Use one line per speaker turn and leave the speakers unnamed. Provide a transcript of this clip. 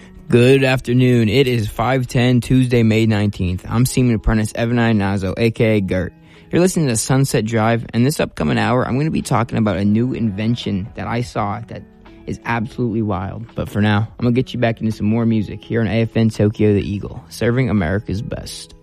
Good afternoon. It is 5:10 Tuesday, May 19th. I'm Seaman Apprentice Evan Iannazo, a.k.a. Gert. You're listening to Sunset Drive, and this upcoming hour, I'm going to be talking about a new invention that I saw that is absolutely wild. But for now, I'm going to get you back into some more music here on AFN Tokyo the Eagle, serving America's best.